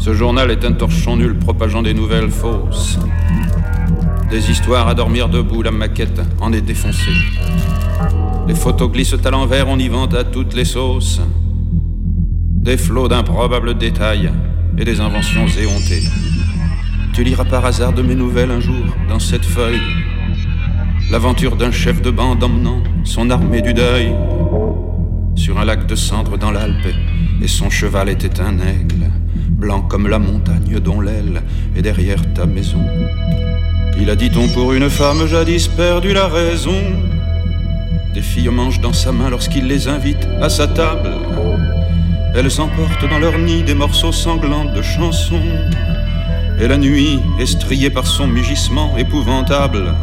Ce journal est un torchon nul propageant des nouvelles fausses. Des histoires à dormir debout, la maquette en est défoncée. Les photos glissent à l'envers, on y vante à toutes les sauces. Des flots d'improbables détails et des inventions éhontées. Tu liras par hasard de mes nouvelles un jour dans cette feuille l'aventure d'un chef de bande emmenant son armée du deuil sur un lac de cendres dans l'Alpe, et son cheval était un aigle, blanc comme la montagne dont l'aile est derrière ta maison. Il a, dit-on, pour une femme jadis perdu la raison. Des filles mangent dans sa main lorsqu'il les invite à sa table. Elles emportent dans leur nid des morceaux sanglants de chansons. Et la nuit est striée par son mugissement épouvantable.